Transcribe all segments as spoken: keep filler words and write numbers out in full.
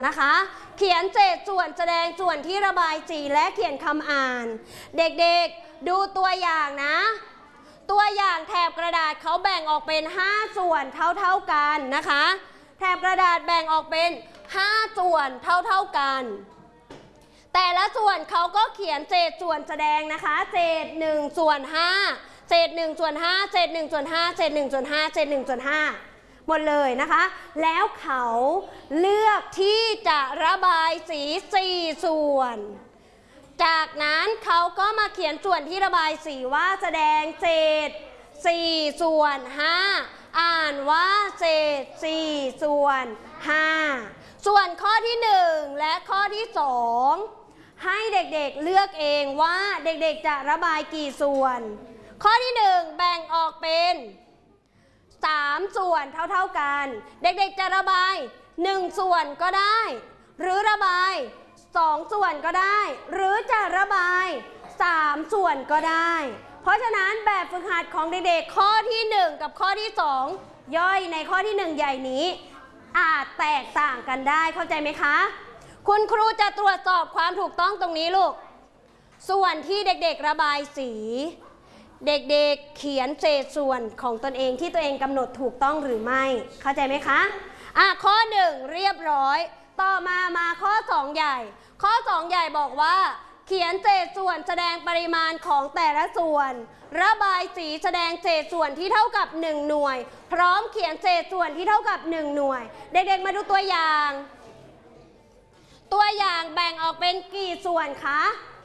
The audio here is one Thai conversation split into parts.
นะคะเขียนเศษส่วนแสดงส่วนที่ระบายสีและเขียนคำอ่านเด็กๆดูตัวอย่างนะตัวอย่างแถบกระดาษเขาแบ่งออกเป็นห้าส่วนเท่าๆกันนะคะแถบกระดาษแบ่งออกเป็นห้าส่วนเท่าๆกันแต่ละส่วนเขาก็เขียนเศษส่วนแสดงนะคะเศษหนึ่งส่วนห้าเศษหนึ่งส่วนห้าเศษหนึ่งส่วนห้าเศษหนึ่งส่วนห้าเศษหนึ่งส่วนห้าหมดเลยนะคะแล้วเขาเลือกที่จะระบายสีสี่ส่วนจากนั้นเขาก็มาเขียนส่วนที่ระบายสีว่าแสดงเศษสี่ส่วนห้าอ่านว่าเศษสี่ส่วนห้าส่วนข้อที่หนึ่งและข้อที่สองให้เด็กๆเลือกเองว่าเด็กๆจะระบายกี่ส่วนข้อที่หนึ่งแบ่งออกเป็นสามส่วนเท่าๆกันเด็กๆจะระบายหนึ่งส่วนก็ได้หรือระบายสองส่วนก็ได้หรือจะระบายสามส่วนก็ได้เพราะฉะนั้นแบบฝึกหัดของเด็กๆข้อที่หนึ่งกับข้อที่สองย่อยในข้อที่หนึ่งใหญ่นี้อาจแตกต่างกันได้เข้าใจไหมคะคุณครูจะตรวจสอบความถูกต้องตรงนี้ลูกส่วนที่เด็กๆระบายสีเด็กๆเขียนเศษส่วนของตนเองที่ตัวเองกำหนดถูกต้องหรือไม่เข้าใจไหมคะอ่ะข้อหนึ่งเรียบร้อยต่อมามาข้อสองใหญ่ข้อสองใหญ่บอกว่าเขียนเศษส่วนแสดงปริมาณของแต่ละส่วนระบายสีแสดงเศษส่วนที่เท่ากับหนึ่งหน่วยพร้อมเขียนเศษส่วนที่เท่ากับหนึ่งหน่วยเด็กๆมาดูตัวอย่างตัวอย่างแบ่งออกเป็นกี่ส่วนคะ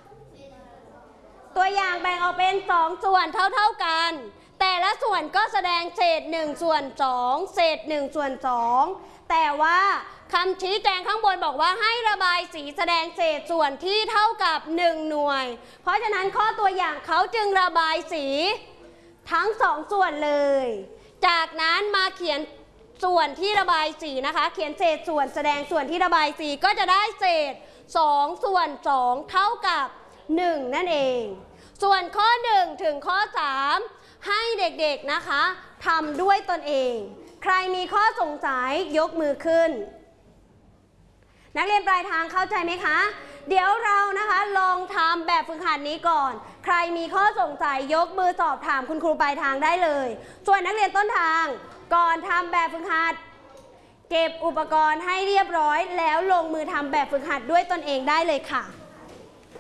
ตัวอย่างแบ่งออกเป็นสองส่วนเท่าๆกันแต่ละส่วนก็แสดงเศษหนึ่งส่วนสองเศษหนึ่งส่วนสองแต่ว่าคำชี้แจงข้างบนบอกว่าให้ระบายสีแสดงเศษส่วนที่เท่ากับหนึ่งหน่วยเพราะฉะนั้นข้อตัวอย่างเขาจึงระบายสีทั้งสองส่วนเลยจากนั้นมาเขียนส่วนที่ระบายสีนะคะเขียนเศษส่วนแสดงส่วนที่ระบายสีก็จะได้เศษสองส่วนสองเท่ากับหนึ่งนั่นเองส่วนข้อหนึ่งถึงข้อสามให้เด็กๆนะคะทำด้วยตนเองใครมีข้อสงสัยยกมือขึ้นนักเรียนปลายทางเข้าใจไหมคะเดี๋ยวเรานะคะลองทำแบบฝึกหัดนี้ก่อนใครมีข้อสงสัยยกมือสอบถามคุณครูปลายทางได้เลยส่วนนักเรียนต้นทางก่อนทำแบบฝึกหัดเก็บอุปกรณ์ให้เรียบร้อยแล้วลงมือทำแบบฝึกหัดด้วยตนเองได้เลยค่ะ